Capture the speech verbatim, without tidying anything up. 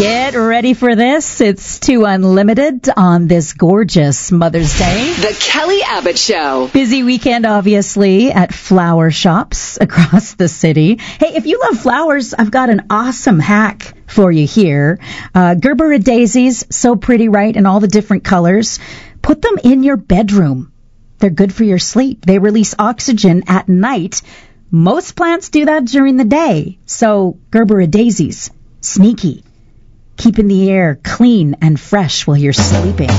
Get ready for this. It's Too Unlimited on this gorgeous Mother's Day. The Kelly Abbott Show. Busy weekend, obviously, at flower shops across the city. Hey, if you love flowers, I've got an awesome hack for you here. Uh, Gerbera daisies, so pretty, right? In all the different colors. Put them in your bedroom. They're good for your sleep. They release oxygen at night. Most plants do that during the day. So, Gerbera daisies, sneaky. Keeping the air clean and fresh while you're sleeping.